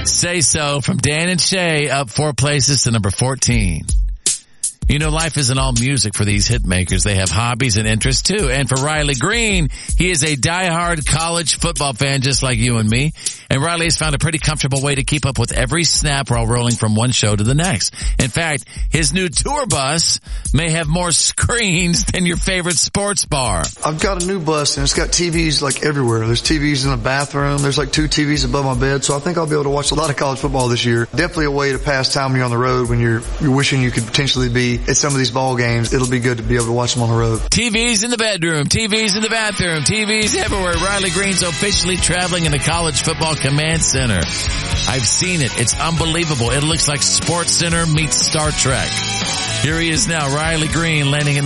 Say So from Dan and Shay, up 4 places to number 14. You know, life isn't all music for these hit makers. They have hobbies and interests too. And for Riley Green, he is a diehard college football fan just like you and me. And Riley has found a pretty comfortable way to keep up with every snap while rolling from one show to the next. In fact, his new tour bus may have more screens than your favorite sports bar. I've got a new bus and it's got TVs like everywhere. There's TVs in the bathroom. There's like 2 TVs above my bed. So I think I'll be able to watch a lot of college football this year. Definitely a way to pass time when you're on the road, when you're wishing you could potentially be at some of these ball games. It'll be good to be able to watch them on the road. TVs in the bedroom, TVs in the bathroom, TVs everywhere. Riley Green's officially traveling in the College Football Command Center. I've seen it. It's unbelievable. It looks like Sports Center meets Star Trek. Here he is now, Riley Green, landing in